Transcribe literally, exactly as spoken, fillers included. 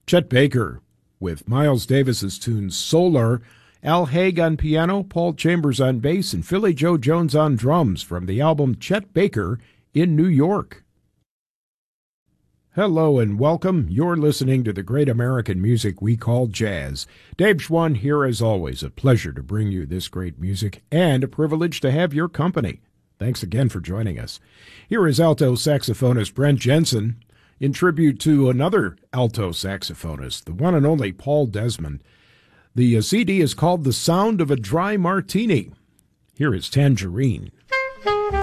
Chet Baker with Miles Davis's tune Solar, Al Haig on piano, Paul Chambers on bass, and Philly Joe Jones on drums from the album Chet Baker in New York. Hello and welcome. You're listening to the great American music we call jazz. Dave Schwann here as always. A pleasure to bring you this great music and a privilege to have your company. Thanks again for joining us. Here is alto saxophonist Brent Jensen in tribute to another alto saxophonist, the one and only Paul Desmond. The C D is called The Sound of a Dry Martini. Here is Tangerine.